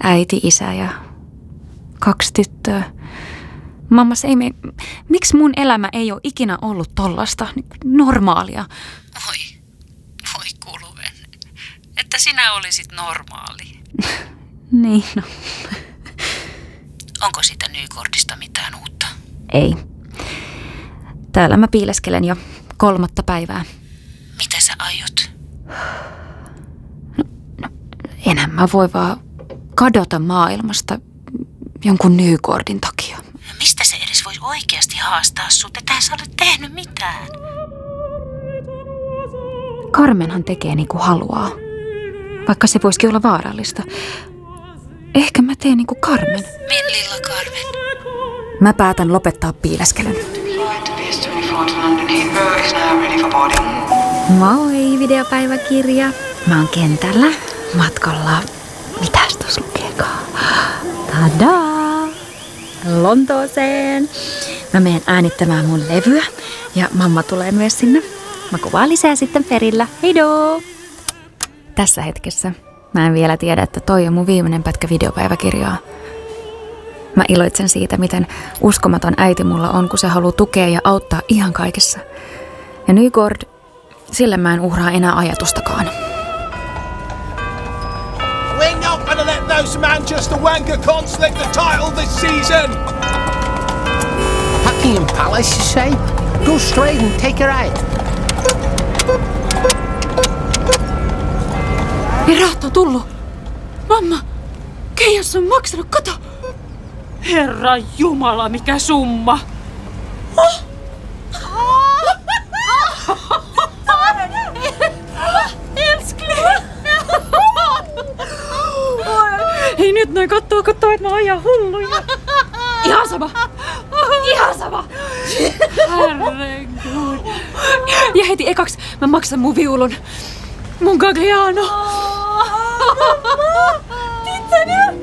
äiti, isä ja 2 tyttöä. Mammas, miksi mun elämä ei ole ikinä ollut tollasta normaalia? Voi Kuluven, että sinä olisit normaali. Niin, no. Onko siitä Nykordista mitään uutta? Ei. Täällä mä piileskelen jo 3. päivää. Mitä sä aiot? No, enää mä voi vaan kadota maailmasta jonkun Nykordin takia. Mistä se edes voisi oikeasti haastaa sut, että sä olet tehnyt mitään? Carmenhan tekee niin kuin haluaa, vaikka se voisikin olla vaarallista. Ehkä mä teen niin kuin Carmen. Lilla Carmen. Mä päätän lopettaa piileskelyn. Moi, videopäiväkirja. Mä oon kentällä matkalla. Mitäs tuossa lukeekaan? Tadaa! Lontooseen. Mä menen äänittämään mun levyä ja mamma tulee myös sinne. Mä kuvaan lisää sitten perillä. Heidoo! Tässä hetkessä mä en vielä tiedä, että toi on mun viimeinen pätkä videopäiväkirjaa. Mä iloitsen siitä, miten uskomaton äiti mulla on, kun se haluaa tukea ja auttaa ihan kaikessa. Ja Nykord, sille mä en uhraa enää ajatustakaan. We're not gonna let those Manchester wanker cons lick the title this season! Buckingham Palace, you say? Go straight and take her out. Rahat on tullut. Mamma, Keijos on maksanut, kato. Herra Jumala, mikä summa! Ei nyt noin kattoo, että mä ajan hulluja. Ihan sama. Herregud. Ja heti ekaksi mä maksan mun viulun. Mun Gagliano. Titta nu!